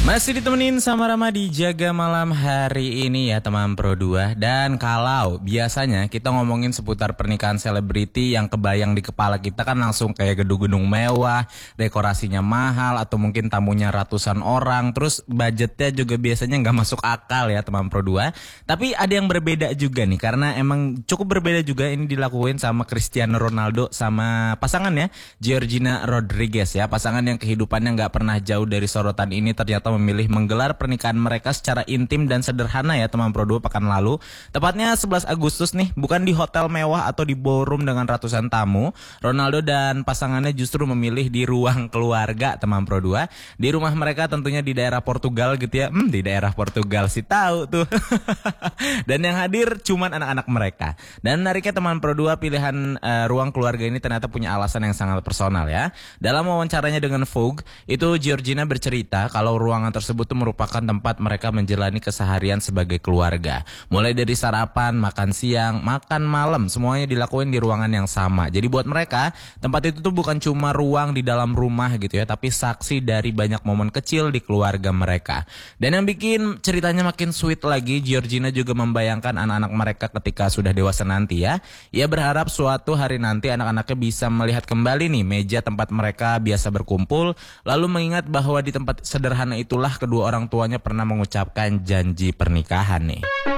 Masih ditemenin sama Rama di Jaga Malam hari ini ya teman Pro 2. Dan kalau biasanya kita ngomongin seputar pernikahan selebriti yang kebayang di kepala kita kan langsung kayak gedung-gedung mewah, dekorasinya mahal atau mungkin tamunya ratusan orang. Terus budgetnya juga biasanya nggak masuk akal ya teman Pro 2. Tapi ada yang berbeda juga nih karena emang cukup berbeda juga ini dilakuin sama Cristiano Ronaldo sama pasangannya Georgina Rodriguez ya. Pasangan yang kehidupannya nggak pernah jauh dari sorotan ini ternyata memilih menggelar pernikahan mereka secara intim dan sederhana ya teman Pro 2 pekan lalu. Tepatnya 11 Agustus nih, bukan di hotel mewah atau di ballroom dengan ratusan tamu. Ronaldo dan pasangannya justru memilih di ruang keluarga teman Pro 2. Di rumah mereka tentunya di daerah Portugal gitu ya. Di daerah Portugal sih tahu tuh. Dan yang hadir cuman anak-anak mereka. Dan menariknya teman Pro 2 pilihan ruang keluarga ini ternyata punya alasan yang sangat personal ya. Dalam wawancaranya dengan Vogue, itu Georgina bercerita kalau ruangan tersebut tuh merupakan tempat mereka menjalani keseharian sebagai keluarga. Mulai dari sarapan, makan siang, makan malam, semuanya dilakuin di ruangan yang sama. Jadi buat mereka, tempat itu tuh bukan cuma ruang di dalam rumah gitu ya, tapi saksi dari banyak momen kecil di keluarga mereka. Dan yang bikin ceritanya makin sweet lagi, Georgina juga membayangkan anak-anak mereka ketika sudah dewasa nanti ya. Ia berharap suatu hari nanti anak-anaknya bisa melihat kembali nih meja tempat mereka biasa berkumpul, lalu mengingat bahwa di tempat sederhana itulah kedua orang tuanya pernah mengucapkan janji pernikahan nih.